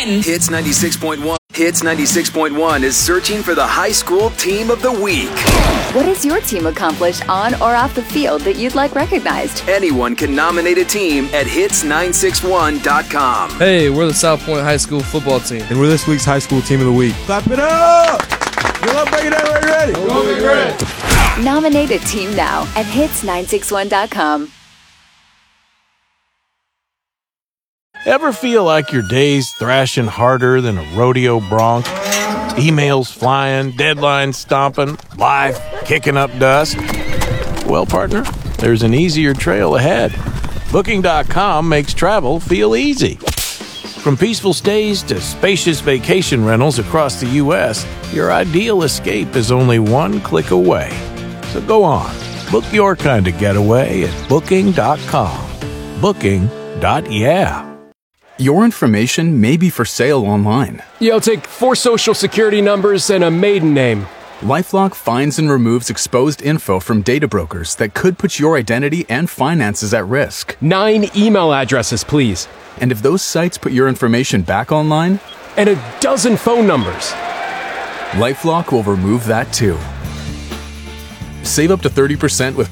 win. Hits 96.1. Hits 96.1 is searching for the high school team of the week. What has your team accomplished on or off the field that you'd like recognized? Anyone can nominate a team at hits961.com. Hey, we're the South Point High School football team. And we're this week's high school team of the week. Clap it up! You love breaking down, are you ready? Go Big Red! Nominate a team now at hits961.com. Ever feel like your day's thrashing harder than a rodeo bronc? Emails flying, deadlines stomping, life kicking up dust? Well, partner, there's an easier trail ahead. Booking.com makes travel feel easy. From peaceful stays to spacious vacation rentals across the U.S., your ideal escape is only one click away. So go on, book your kind of getaway at Booking.com. Booking.yeah. Your information may be for sale online. Yo, take 4 social security numbers and a maiden name. LifeLock finds and removes exposed info from data brokers that could put your identity and finances at risk. 9 email addresses, please. And if those sites put your information back online? And a dozen phone numbers. LifeLock will remove that too. Save up to 30% with